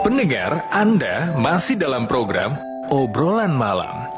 Pendengar, Anda masih dalam program Obrolan Malam.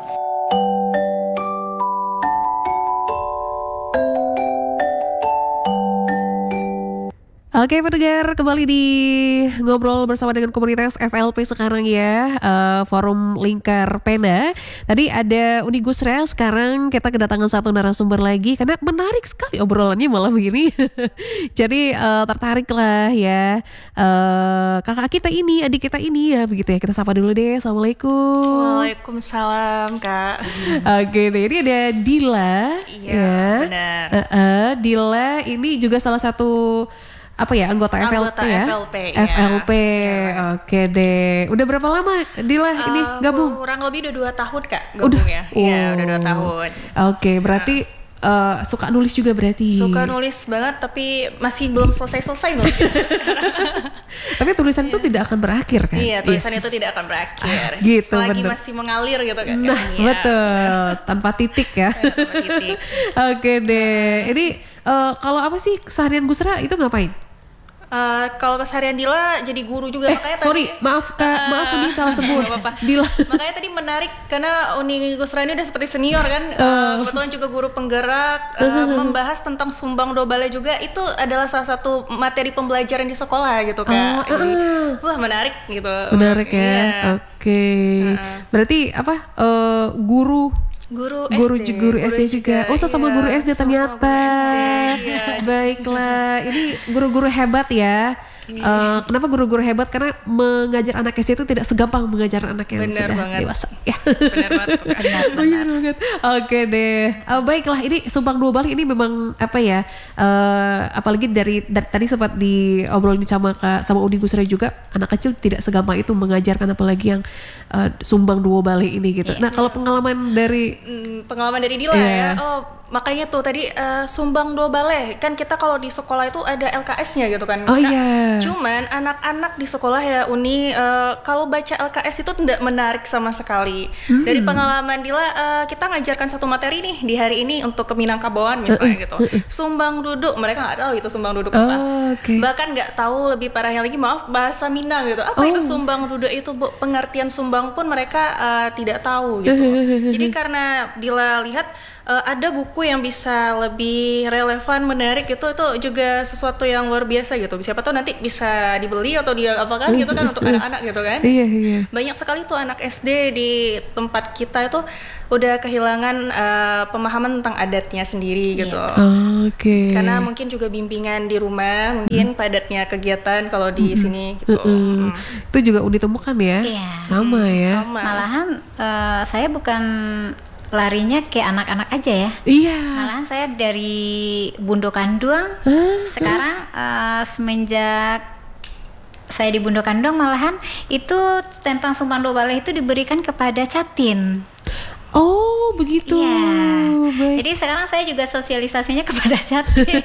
Oke pendengar, kembali di ngobrol bersama dengan komunitas FLP sekarang ya, Forum Lingkar Pena. Tadi ada Uni Gusra, sekarang kita kedatangan satu narasumber lagi karena menarik sekali obrolannya malam ini. Jadi tertarik lah ya, kakak kita ini, adik kita ini ya, begitu ya. Kita sapa dulu deh, Assalamualaikum. Waalaikumsalam Kak. Oke deh, ini ada Dila. Iya ya. benar. Dila ini juga salah satu anggota FLP ya? FLP, ya. Oke deh. Udah berapa lama Dila ini gabung? Kurang lebih udah 2 tahun Kak gabung ya. Iya udah 2 tahun. Oke, berarti suka nulis juga berarti? Suka nulis banget tapi masih belum selesai nulis sekarang. Tapi tulisan itu tidak akan berakhir kan? Iya, tulisan itu tidak akan berakhir. Gitu, selagi bener. masih mengalir gitu kan. Nah, betul. Tanpa titik ya. Tanpa titik. Oke deh. Ini kalau apa sih keseharian Gusra itu ngapain? Kalau keseharian Dila jadi guru juga makanya sorry, tadi, maaf ini salah sebut. Gak apa-apa. Dila. Makanya tadi menarik karena Uni Gusra ini udah seperti senior kan, kebetulan juga guru penggerak, membahas tentang sumbang dua balai juga itu adalah salah satu materi pembelajaran di sekolah gitu Kak. Jadi, wah menarik gitu. Menarik ya. Iya. Oke. Berarti guru SD juga. Oh, sama guru SD ternyata. Guru SD, iya. Baiklah. Ini guru-guru hebat ya. Kenapa guru-guru hebat? Karena mengajar anak SD itu tidak segampang mengajar anak yang Bener sudah banget. dewasa. Ya. Benar banget. Benar banget. Oke deh. Baiklah, ini sumbang dua balai ini memang apalagi dari tadi sempat diobrolin sama Uni Gusra juga, anak kecil tidak segampang itu mengajarkan, apalagi yang sumbang dua balai ini gitu. Nah, kalau pengalaman dari Dila ya. Oh, makanya tuh tadi sumbang dua balai kan kita kalau di sekolah itu ada LKS-nya gitu kan. Oh iya. Cuman anak-anak di sekolah ya Uni kalau baca LKS itu tidak menarik sama sekali. Dari pengalaman Dila kita ngajarkan satu materi nih di hari ini untuk ke Minangkabauan misalnya gitu. Sumbang duduk, mereka nggak tahu itu sumbang duduk apa. Okay. Bahkan nggak tahu, lebih parahnya lagi bahasa Minang gitu. Apa itu sumbang duduk itu, Bu? Pengertian sumbang pun mereka tidak tahu gitu. Jadi karena Dila lihat ada buku yang bisa lebih relevan, menarik itu juga sesuatu yang luar biasa gitu. Siapa tahu nanti bisa dibeli atau diapakan gitu kan untuk anak-anak gitu kan. Iya. Banyak sekali tuh anak SD di tempat kita itu udah kehilangan pemahaman tentang adatnya sendiri gitu. Oke. Karena mungkin juga bimbingan di rumah, mungkin padatnya kegiatan kalau di sini gitu. Itu juga udah ditemukan ya? Iya. Sama ya. Sama. Malahan saya bukan larinya kayak anak-anak aja ya. Iya. Malahan saya dari Bundo Kanduang. Sekarang semenjak saya di Bundo Kanduang, malahan itu tentang sumbang dua balai itu diberikan kepada Catin. Oh begitu. Iya. Baik. Jadi sekarang saya juga sosialisasinya kepada Catin.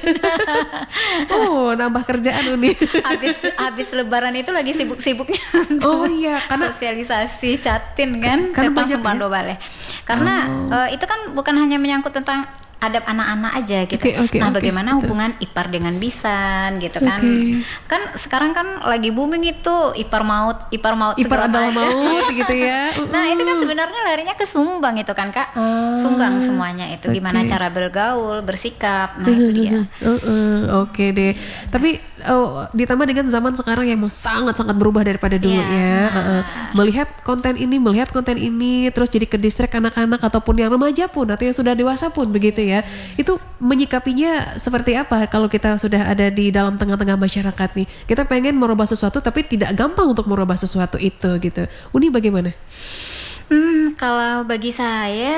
Nambah kerjaan Uni. Habis Lebaran itu lagi sibuk-sibuknya. Oh iya, karena sosialisasi Catin kan karena tentang banyak sumbang dua balai. Karena itu kan bukan hanya menyangkut tentang adab anak-anak aja gitu. Bagaimana hubungan ipar dengan bisan gitu kan. Kan sekarang kan lagi booming itu ipar maut adalah maut gitu ya. Nah, itu kan sebenarnya larinya ke sumbang itu kan, Kak. Sumbang semuanya itu gimana cara bergaul, bersikap. Nah, itu dia. Oke deh. Tapi ditambah dengan zaman sekarang yang sangat-sangat berubah daripada dulu ya. Melihat konten ini terus jadi ke distract anak-anak ataupun yang remaja pun atau yang sudah dewasa pun begitu ya. Itu menyikapinya seperti apa kalau kita sudah ada di dalam tengah-tengah masyarakat nih? Kita pengen merubah sesuatu tapi tidak gampang untuk merubah sesuatu itu gitu. Uni bagaimana? Kalau bagi saya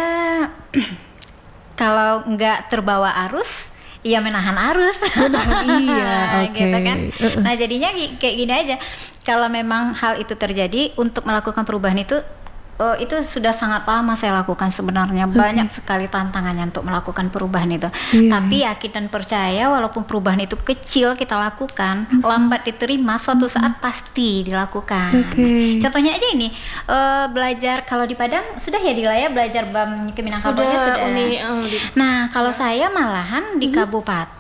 kalau nggak terbawa arus, ya menahan arus. Iya, gitu kan. Nah, jadinya kayak gini aja. Kalau memang hal itu terjadi, untuk melakukan perubahan itu sudah sangat lama saya lakukan sebenarnya. Banyak sekali tantangannya untuk melakukan perubahan itu. Tapi yakin dan percaya walaupun perubahan itu kecil kita lakukan, lambat diterima, suatu saat pasti dilakukan. Contohnya aja ini, belajar kalau di Padang sudah ya Dila ya, belajar BAM ke Minangkabaunya sudah. Uni, Nah, kalau saya malahan di kabupaten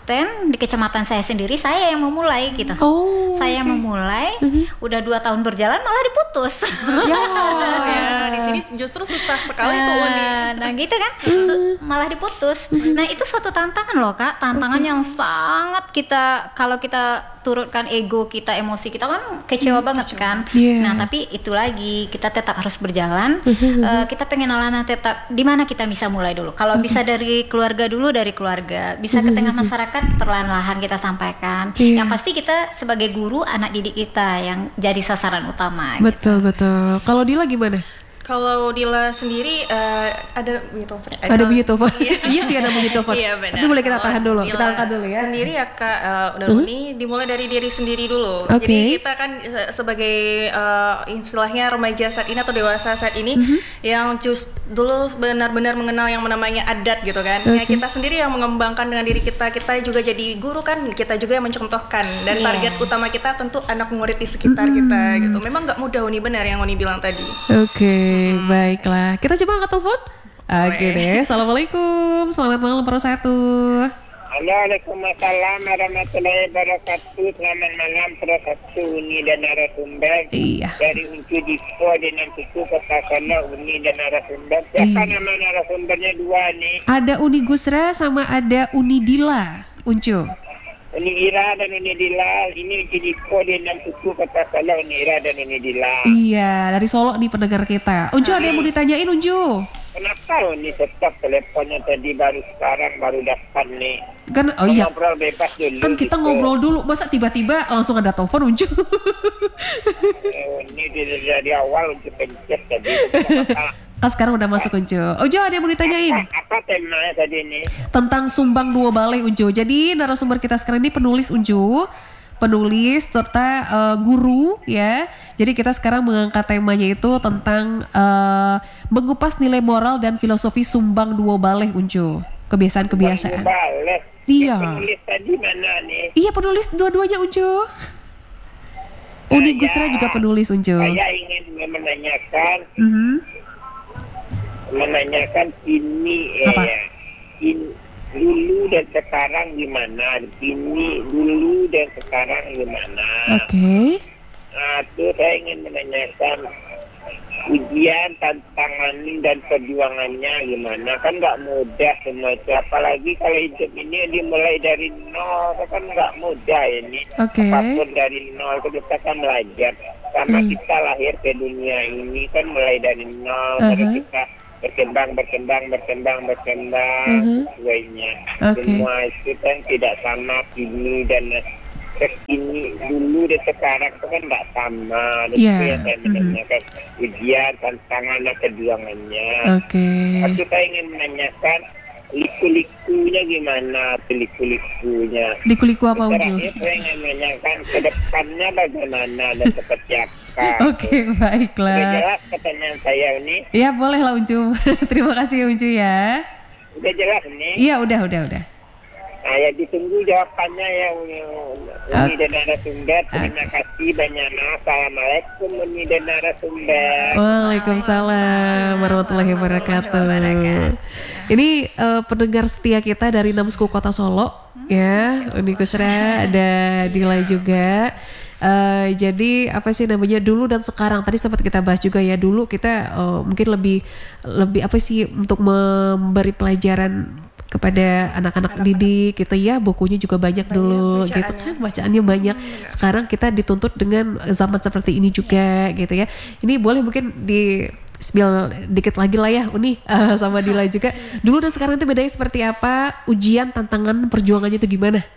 asisten di kecamatan saya sendiri, saya yang memulai gitu. Saya yang memulai, udah 2 tahun berjalan malah diputus. Ya, di sini justru susah sekali tuh Uni. Nah gitu kan, malah diputus. Nah itu suatu tantangan loh Kak, tantangan yang sangat kalau kita turutkan ego kita, emosi kita kan kecewa banget kan. Nah tapi itu lagi, kita tetap harus berjalan. Kita pengen Alana tetap di mana kita bisa mulai dulu. Kalau bisa dari keluarga dulu, dari keluarga, bisa ke tengah masyarakat, perlahan-lahan kita sampaikan. Yang pasti kita sebagai guru, anak didik kita yang jadi sasaran utama. Betul. Kalau Dila gimana? Kalau Dila sendiri ada bunyi telepon. Ada bunyi telepon. Iya sih ada bunyi telepon. Iya benar. Tapi boleh kita tahan dulu. Dila Kita angkat dulu ya. Sendiri ya Kak, udah Uni dimulai dari diri sendiri dulu. Jadi kita kan sebagai istilahnya remaja saat ini atau dewasa saat ini yang dulu benar-benar mengenal yang namanya adat gitu kan. Ya kita sendiri yang mengembangkan dengan diri kita. Kita juga jadi guru kan. Kita juga yang mencontohkan. Dan target utama kita tentu anak murid di sekitar kita gitu. Memang nggak mudah Uni, benar yang Uni bilang tadi. Baiklah. Kita coba angkat telepon. Oke deh. Assalamualaikum. Selamat malam Pro 1. Waalaikumsalam warahmatullahi wabarakatuh. Selamat malam Pro 1 Uni dan narasumber. Iya. Dari Uncu Dipo dengan Suku Kota Solo Uni dan narasumber. Siapa nama narasumbernya 2 nih? Ada Uni Gusra sama ada Uni Dila. Uncu. Uni Ira dan Uni Dila. Ini Uncu Dipo dengan Suku Kota Solo Uni Ira dan Uni Dila. Iya, dari Solo nih pendengar kita. Uncu ada yang mau ditanyain Uncu? Kenapa Uni stop teleponnya tadi baru dapat nih? Kan iya. Ngobrol bebas dulu. Kan kita gitu. ngobrol dulu, masa tiba-tiba langsung ada telepon Uncu? Ini dari awal Uncu pencet tadi. Ah, sekarang udah masuk Uncu. Uncu ada yang mau ditanyain? Apa temanya tadi nih? Tentang Sumbang Dua Balai Uncu. Jadi narasumber kita sekarang ini penulis Uncu. Penulis serta guru ya. Jadi kita sekarang mengangkat temanya itu tentang mengupas nilai moral dan filosofi Sumbang Dua Balai Uncu. Kebiasaan-kebiasaan. Balai. Iya. Penulis tadi mana nih? Iya penulis dua-duanya Uncu. Uni Gusra juga penulis Uncu. Saya ingin menanyakan ini dulu dan sekarang gimana? Ini dulu dan sekarang gimana? Oke. Nah, itu saya ingin menanyakan ujian, tantangan dan perjuangannya gimana? Kan nggak mudah semua itu. Apalagi kalau hidup ini dimulai dari nol, kan nggak mudah ini. Oke. Apapun dari nol, kita kan belajar. Sama kita lahir ke dunia ini kan mulai dari nol, terus kita berkembang sesuainya. Semua itu kan tidak sama kini dan kini dulu dan sekarang itu kan nggak sama. Itu yang saya menanyakan ujian, tantangan dan perjuangannya. Aku saya ingin menanyakan liku-likunya gimana? Liku-liku apa Uncu? Terakhir saya ingin menanyakan ke depannya bagaimana dan seperti apa. Oke, baiklah. Udah jelas pertanyaan saya ini? Iya boleh lah Uncu. Terima kasih Uncu ya. Udah jelas nih? Iya udah. Nah ya ditunggu jawabannya ya Uni dan narasumber. Terima kasih banyak. Assalamualaikum Uni dan narasumber. Waalaikumsalam warahmatullahi wabarakatuh. Ini pendengar setia kita dari 6 suku Kota Solo ya. Uni Gusra, ada Dila juga. Jadi apa sih namanya dulu dan sekarang tadi sempat kita bahas juga ya. Dulu kita mungkin lebih apa sih untuk memberi pelajaran kepada anak-anak didik gitu ya, bukunya juga banyak dulu gitu kan, bacaannya banyak. Sekarang kita dituntut dengan zaman seperti ini juga gitu ya. Ini boleh mungkin di spill dikit lagi lah ya Uni sama Dila juga. Dulu dan sekarang itu bedanya seperti apa? Ujian, tantangan, perjuangannya itu gimana?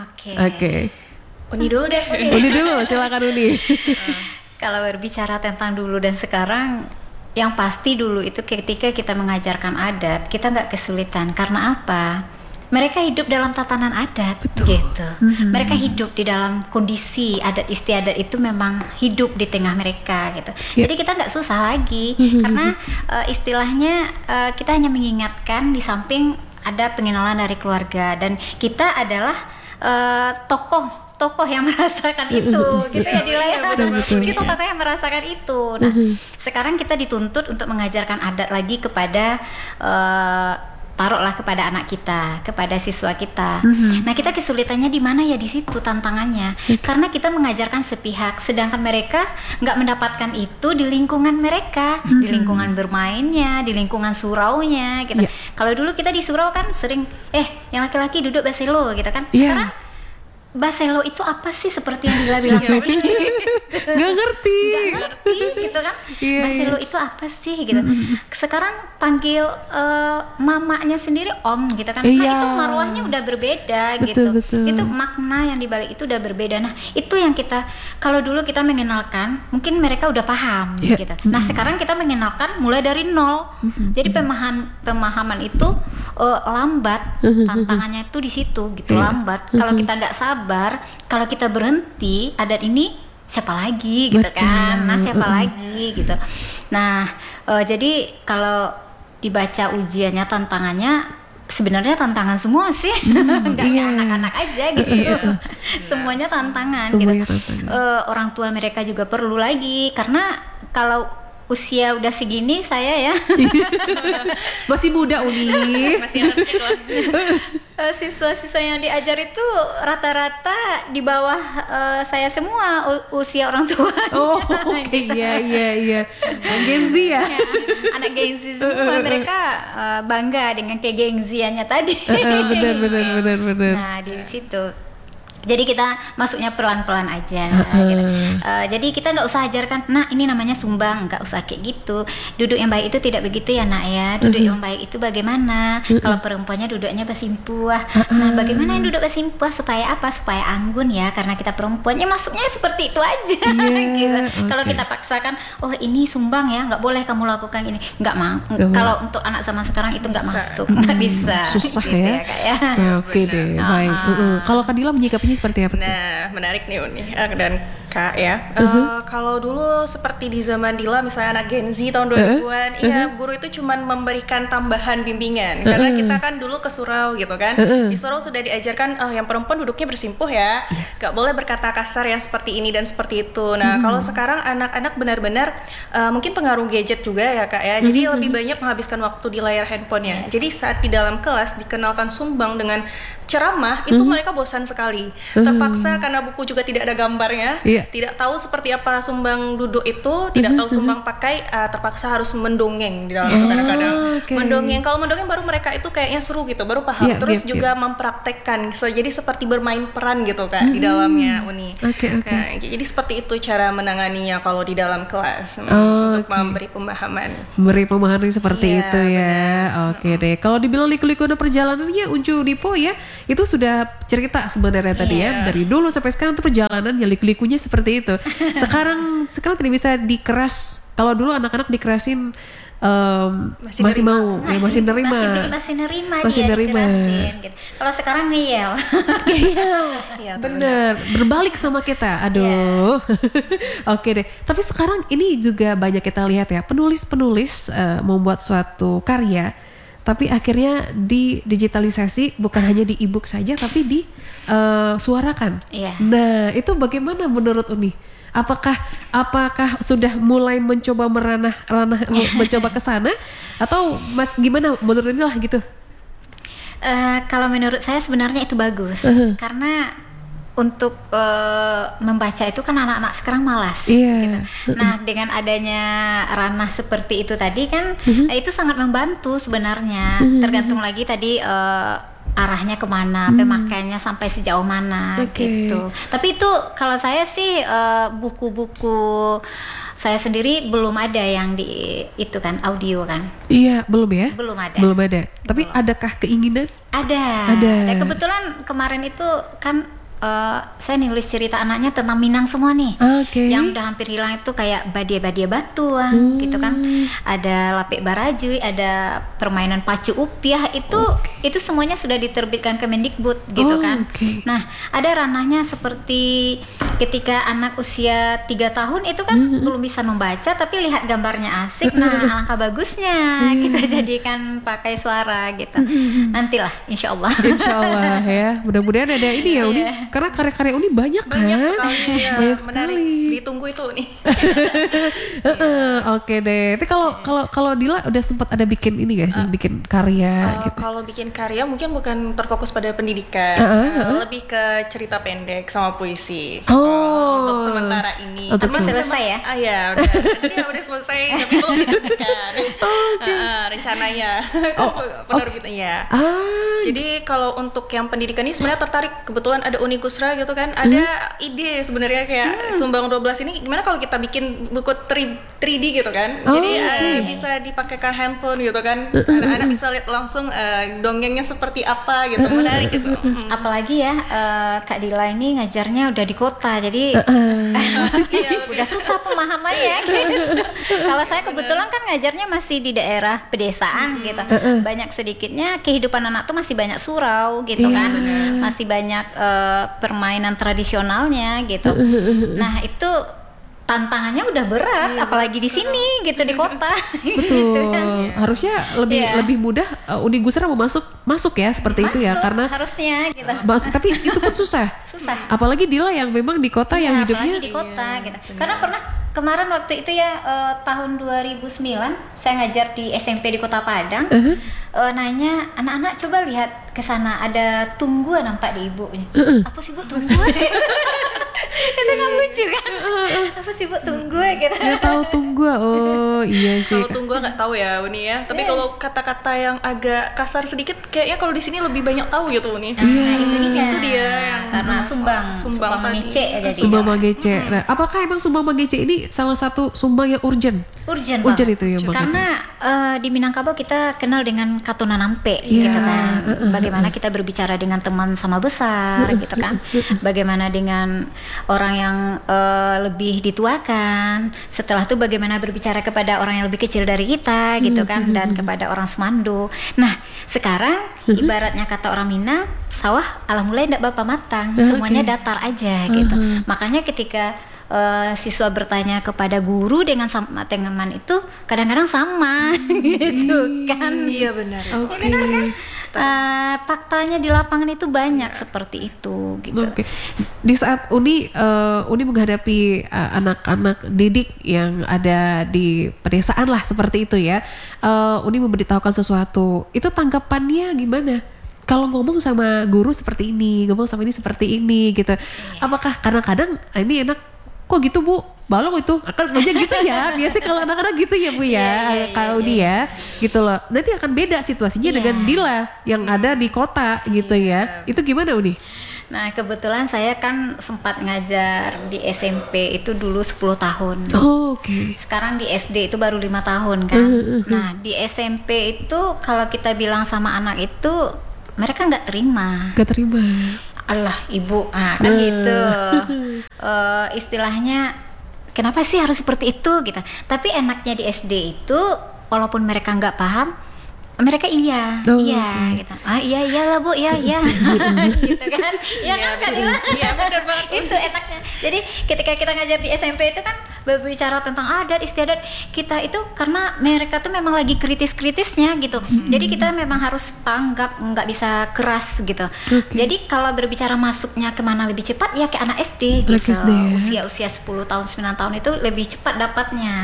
Oke. Uni dulu deh. Uni dulu, silakan Uni. Kalau berbicara tentang dulu dan sekarang, yang pasti dulu itu ketika kita mengajarkan adat, kita nggak kesulitan. Karena apa? Mereka hidup dalam tatanan adat, gitu. Mereka hidup di dalam kondisi adat istiadat itu memang hidup di tengah mereka, gitu. Jadi kita nggak susah lagi, karena istilahnya kita hanya mengingatkan di samping ada pengenalan dari keluarga dan kita adalah tokoh yang merasakan itu, gitu ya Dila ya. Kita tokoh yang merasakan itu. Nah, sekarang kita dituntut untuk mengajarkan adat lagi kepada taruhlah kepada anak kita, kepada siswa kita. Nah, kita kesulitannya di mana ya, di situ tantangannya. Karena kita mengajarkan sepihak, sedangkan mereka nggak mendapatkan itu di lingkungan mereka, di lingkungan bermainnya, di lingkungan suraunya gitu. Kalau dulu kita di surau kan sering yang laki-laki duduk baselo gitu kan. Sekarang baselo itu apa sih, seperti yang Dila bilang tadi? Nggak ngerti gitu kan. Baselo itu apa sih gitu. Sekarang panggil mamanya sendiri om gitu kan. Nah, itu marwahnya udah berbeda gitu. Itu makna yang dibalik itu udah berbeda. Nah, itu yang kita, kalau dulu kita mengenalkan mungkin mereka udah paham gitu. Nah, sekarang kita mengenalkan mulai dari nol. Jadi pemahaman itu lambat. Tantangannya itu di situ gitu, lambat. Kalau kita nggak sabar, kalau kita berhenti, adat ini siapa lagi gitu kan. Nah, siapa lagi gitu. Nah, jadi kalau dibaca ujiannya, tantangannya sebenarnya tantangan semua sih. Nggak anak-anak aja gitu. Semuanya tantangan gitu. Orang tua mereka juga perlu lagi, karena kalau usia udah segini saya ya masih muda Uni, masih anak kecil lah. Siswa-siswa yang diajar itu rata-rata di bawah saya semua usia orang tua. Iya. Gen Z ya. Anak Gen Z semua, mereka bangga dengan kegengziannya tadi. Benar. Nah, di situ. Jadi kita masuknya pelan-pelan aja gitu. Jadi kita nggak usah ajarkan, nah ini namanya sumbang, nggak usah kayak gitu. Duduk yang baik itu tidak begitu ya nak ya. Duduk yang baik itu bagaimana? Kalau perempuannya duduknya basimpuah. Nah, bagaimana yang duduk basimpuah supaya apa? Supaya anggun ya, karena kita perempuannya masuknya seperti itu aja. Gitu. Kalau kita paksakan, oh ini sumbang ya, nggak boleh kamu lakukan ini, nggak mau. Kalau untuk anak zaman sekarang itu nggak masuk, nggak bisa. Susah gitu ya. Oke deh, baik. Kalau Kak Dila menyikapinya seperti apa tuh? Nah, menarik nih Uni dan Kak ya. Kalau dulu seperti di zaman Dila, misalnya anak Gen Z tahun 2000-an, guru itu cuman memberikan tambahan bimbingan. Karena kita kan dulu ke surau gitu kan. Di surau sudah diajarkan, yang perempuan duduknya bersimpuh ya. Gak boleh berkata kasar yang seperti ini dan seperti itu. Nah, kalau sekarang anak-anak benar-benar mungkin pengaruh gadget juga ya Kak ya. Jadi lebih banyak menghabiskan waktu di layar handphonenya. Jadi saat di dalam kelas dikenalkan sumbang dengan ceramah, itu mereka bosan sekali. Terpaksa karena buku juga tidak ada gambarnya, tidak tahu seperti apa sumbang duduk itu, tidak tahu sumbang pakai, terpaksa harus mendongeng di dalam kadang-kadang. Mendongeng, kalau mendongeng baru mereka itu kayaknya seru gitu, baru paham. Terus juga mempraktekkan, jadi seperti bermain peran gitu Kak di dalamnya Uni. Nah, jadi seperti itu cara menanganinya kalau di dalam kelas untuk memberi pemahaman. Memberi pemahaman seperti itu ya. Oke deh. Kalau dibilang liku-liku perjalanannya Uncu Dipo ya, itu sudah cerita sebenarnya tadi ya, dari dulu sampai sekarang tuh perjalanan ya liku-likunya seperti itu. Sekarang tidak bisa dikeras. Kalau dulu anak-anak dikerasin masih mau, masih nerima dikerasin gitu. Kalau sekarang ngeyel. Bener, berbalik sama kita. Aduh. Oke deh. Tapi sekarang ini juga banyak kita lihat ya, penulis-penulis membuat suatu karya, tapi akhirnya di-digitalisasi, bukan hanya di e-book saja, tapi disuarakan. Nah, itu bagaimana menurut Uni? Apakah sudah mulai mencoba mencoba ke sana, atau gimana menurut Uni lah gitu? Kalau menurut saya sebenarnya itu bagus, karena untuk membaca itu kan anak-anak sekarang malas. Gitu. Nah, dengan adanya ranah seperti itu tadi kan, itu sangat membantu sebenarnya. Tergantung lagi tadi arahnya kemana, pemakaiannya sampai sejauh mana gitu. Tapi itu kalau saya sih buku-buku saya sendiri belum ada yang di itu kan audio kan. Iya, belum ya? Belum ada. Tapi adakah keinginan? Ada. Kebetulan kemarin itu kan saya nulis cerita anaknya tentang Minang semua nih, yang udah hampir hilang itu kayak badia-badia batuan gitu kan, ada lapik barajui, ada permainan pacu upiah, itu semuanya sudah diterbitkan Kemendikbud gitu kan. Nah, ada ranahnya seperti ketika anak usia 3 tahun itu kan belum bisa membaca, tapi lihat gambarnya asik, nah alangkah bagusnya kita jadikan pakai suara gitu. Nantilah, insya Allah ya, mudah-mudahan ada ini ya Uni. Karena karya-karya Uni banyak kan? Banyak sekali ya, Banyak menarik. sekali. Ditunggu itu nih. Oke deh. Tapi kalau Dila udah sempat ada bikin ini gak sih? Bikin karya gitu. Kalau bikin karya mungkin bukan terfokus pada pendidikan, lebih ke cerita pendek sama puisi. Untuk sementara ini. Emang selesai ya? Ya udah selesai tapi belum ditemukan. Rencananya penerbitnya. Jadi kalau untuk yang pendidikan ini sebenarnya tertarik, kebetulan ada Uni Gusra gitu kan, ada ide sebenarnya kayak Sumbang 12 ini gimana kalau kita bikin buku 3D gitu kan. Jadi bisa dipakaikan handphone gitu kan. Anak-anak bisa lihat langsung dongengnya seperti apa gitu, menarik gitu. Apalagi ya Kak Dila ini ngajarnya udah di kota, jadi udah susah pemahamannya gitu. Kalau saya kebetulan kan ngajarnya masih di daerah pedesaan gitu. Banyak sedikitnya kehidupan anak tuh masih banyak surau gitu kan. Masih banyak permainan tradisionalnya gitu. Nah, itu tantangannya udah berat, apalagi di sini gitu, di kota. Betul. Gitu kan. Harusnya lebih mudah Uni Gusra mau masuk ya seperti itu ya, karena harusnya gitu. masuk, tapi itu pun susah. Apalagi Dila yang memang di kota yang hidupnya apalagi di kota gitu. Karena pernah kemarin waktu itu ya tahun 2009 saya ngajar di SMP di Kota Padang. Nanya anak-anak coba lihat ke sana, ada tungguan nampak di ibunya. Apa sih Bu tungguan? Itu kan lucu kan? Apa sih Bu tungguan gitu? nggak tahu tunggu. Oh iya sih. Kalau tunggu nggak tahu ya Uni ya. Tapi kalau kata-kata yang agak kasar sedikit, kayaknya kalau di sini lebih banyak tahu gitu Uni. Nah, itu dia yang karena sumbang mengece ya jadi. Sumbang mengece. Nah, apakah emang sumbang mengece ini salah satu sumbang yang urgent banget. Itu ya, karena di Minangkabau kita kenal dengan katuna nampe gitu kan. Bagaimana kita berbicara dengan teman sama besar gitu kan. Bagaimana dengan orang yang lebih dituakan. Setelah itu bagaimana berbicara kepada orang yang lebih kecil dari kita gitu kan, dan kepada orang semando. Nah, sekarang ibaratnya kata orang Minang, sawah alhamdulillah tidak bapa matang, semuanya datar aja gitu. Makanya ketika siswa bertanya kepada guru dengan teman itu kadang-kadang sama gitu kan. Iya benar. Oke. Benar kan? Faktanya di lapangan itu banyak seperti itu gitu. Oke. Di saat Uni menghadapi anak-anak didik yang ada di pedesaan lah seperti itu ya, Uni memberitahukan sesuatu, itu tanggapannya gimana? Kalau ngomong sama guru seperti ini, ngomong sama ini seperti ini gitu, apakah kadang-kadang ini enak? Kok gitu Bu? Balong itu akan aja gitu ya. Biasanya kalau anak-anak gitu ya Bu ya. Kalau dia gitu loh. Nanti akan beda situasinya dengan Dila yang ada di kota gitu ya. Itu gimana Uni? Nah, kebetulan saya kan sempat ngajar di SMP itu dulu 10 tahun. Oh, oke. Sekarang di SD itu baru 5 tahun kan. Nah, di SMP itu kalau kita bilang sama anak itu mereka nggak terima. Allah ibu, kan gitu. Istilahnya kenapa sih harus seperti itu gitu. Tapi enaknya di SD itu walaupun mereka nggak paham, mereka gitu. Iyalah Bu, iya. Gitu kan. Iya kan Kak Dila? Iya benar banget. Itu enaknya. Jadi ketika kita ngajar di SMP itu kan berbicara tentang adat istiadat, kita itu karena mereka tuh memang lagi kritis-kritisnya gitu. Jadi kita memang harus tanggap, nggak bisa keras gitu. Jadi kalau berbicara masuknya kemana lebih cepat ya ke anak SD gitu. Usia 10 tahun 9 tahun itu lebih cepat dapatnya.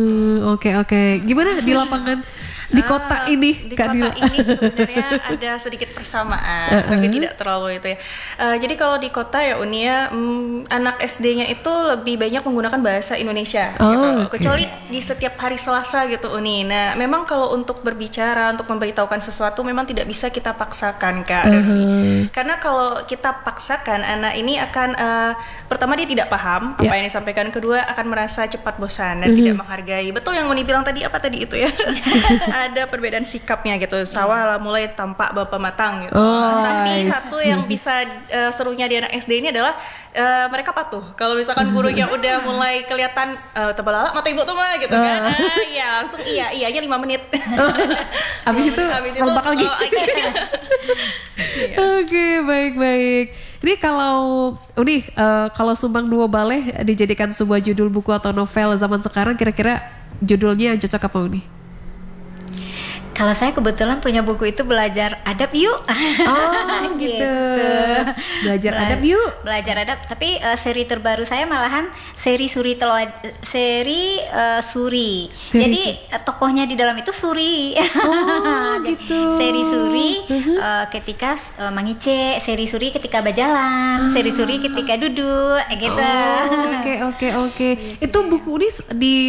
Oke. Gimana di lapangan? Di kota ini, di kota ini sebenarnya ada sedikit persamaan, tapi tidak terlalu itu ya. Jadi kalau di kota ya Uni ya, anak SD-nya itu lebih banyak menggunakan bahasa Indonesia, gitu. Kecuali di setiap hari Selasa gitu Uni. Nah, memang kalau untuk berbicara, untuk memberitahukan sesuatu, memang tidak bisa kita paksakan Kak. Karena kalau kita paksakan, anak ini akan pertama dia tidak paham apa yang disampaikan, kedua akan merasa cepat bosan dan tidak menghargai. Betul yang Uni bilang tadi, apa tadi itu ya? Ada perbedaan sikapnya gitu. Sawah lah mulai tampak bapak matang gitu. Tapi satu yang bisa serunya di anak SD ini adalah mereka patuh. Kalau misalkan gurunya udah mulai kelihatan tebalalak mata ibu tuh mah gitu kan. Iya langsung iyanya 5 menit. Habis itu rombak lagi. Oke, baik. Ini kalau Sumbang Dua Baleh dijadikan sebuah judul buku atau novel zaman sekarang, kira-kira judulnya cocok apa Uni? Kalau saya kebetulan punya buku itu Belajar Adab Yuk. Oh gitu. Belajar adab yuk. Belajar adab. Tapi seri terbaru saya malahan seri Suri. Jadi tokohnya di dalam itu Suri. Oh gitu. Seri Suri ketika mengice, seri Suri ketika berjalan, seri Suri ketika duduk, gitu. Oke. Itu buku ini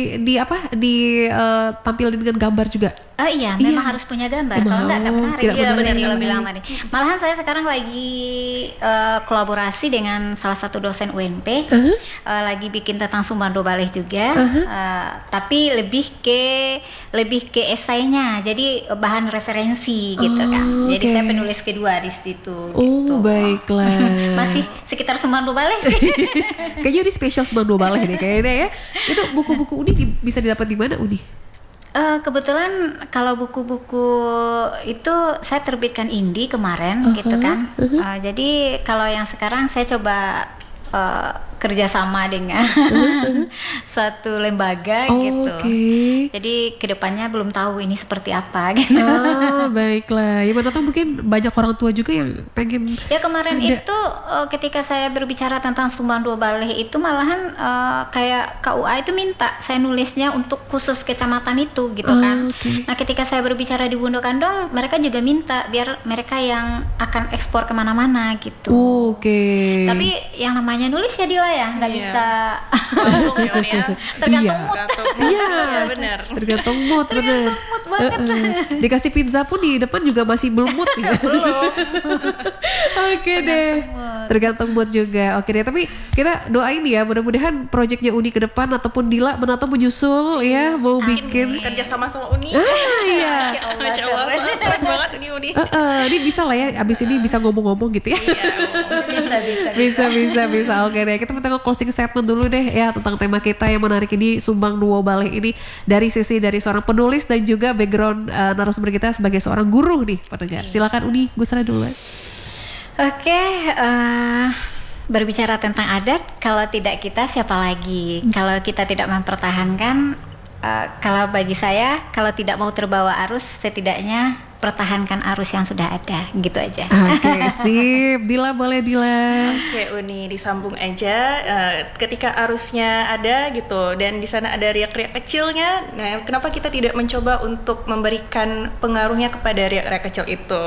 tampilin dengan gambar juga. Iya, memang harus punya gambar. Kalau enggak menarik. Iya, benar kalau bilang tadi. Malahan saya sekarang lagi kolaborasi dengan salah satu dosen UNP, lagi bikin tentang Sumbando Baleh juga, tapi lebih ke esainya. Jadi bahan referensi gitu kan. Jadi saya penulis kedua di situ. Gitu. Baiklah. Masih sekitar Sumbando Baleh sih. Kayaknya ini spesial Sumbando Baleh nih kayaknya ya. Itu buku-buku Uni bisa didapat di mana Uni? Kebetulan kalau buku-buku itu saya terbitkan Indi kemarin gitu kan. Jadi kalau yang sekarang saya coba kerjasama dengan suatu lembaga gitu. Jadi kedepannya belum tahu ini seperti apa gitu. Baiklah. Ya mana tahu mungkin banyak orang tua juga yang pengen. Ya kemarin itu ketika saya berbicara tentang Sumbando Baleh itu malahan kayak KUA itu minta saya nulisnya untuk khusus kecamatan itu gitu kan. Nah ketika saya berbicara di Bundo Kandong mereka juga minta biar mereka yang akan ekspor kemana-mana gitu. Tapi yang namanya nulis ya Dila ya nggak bisa langsung ya Uni ya. Tergantung mood. Iya benar. Tergantung mood bener. Mood banget. Dikasih pizza pun di depan juga masih belum mood ya. Belum. Oke deh. Tergantung mood juga. Oke deh. Tapi kita doain ya mudah-mudahan proyeknya Uni ke depan ataupun Dila menato menyusul ya mau bikin kerja sama Uni. Iya. Masya Allah. Keren banget Uni. Ini bisa lah ya. Abis ini bisa ngomong-ngomong gitu ya. Bisa. Oke deh. Kita minta closing statement dulu deh ya tentang tema kita yang menarik ini Sumbang Duo Baleh ini dari seorang penulis dan juga background narasumber kita sebagai seorang guru nih pendengar. Silakan Uni Gusra dulu. Oke, berbicara tentang adat, kalau tidak kita siapa lagi? Kalau kita tidak mempertahankan, kalau bagi saya, kalau tidak mau terbawa arus, setidaknya pertahankan arus yang sudah ada, gitu aja. Oke, sip. Dila boleh Dila. Oke, Uni disambung aja. Ketika arusnya ada gitu, dan di sana ada riak-riak kecilnya, nah kenapa kita tidak mencoba untuk memberikan pengaruhnya kepada riak-riak kecil itu?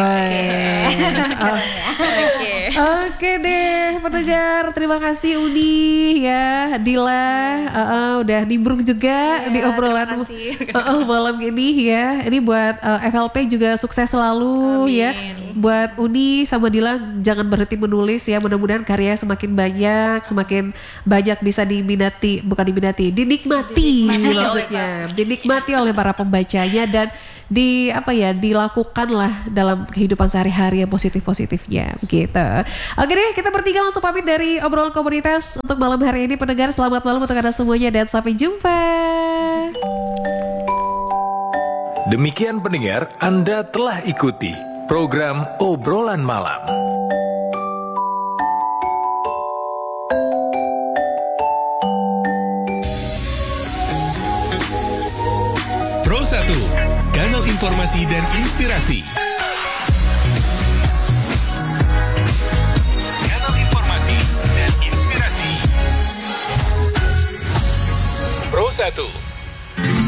Oke deh, pendengar. Terima kasih Uni ya, Dila. Udah nimbrung juga di obrolan malam ini ya. Ini buat FLP juga sukses selalu. Amin. Ya. Buat Uni sama Dila jangan berhenti menulis ya. Mudah-mudahan karya semakin banyak bisa dinikmati maksudnya. Dinikmati oleh para pembacanya dan dilakukanlah dalam kehidupan sehari-hari yang positif-positifnya gitu. Oke deh, kita bertiga langsung pamit dari obrolan komunitas untuk malam hari ini pendengar. Selamat malam untuk Anda semuanya dan sampai jumpa. Demikian pendengar, Anda telah ikuti program Obrolan Malam. Pro 1, kanal informasi dan inspirasi. Kanal informasi dan inspirasi. Pro 1.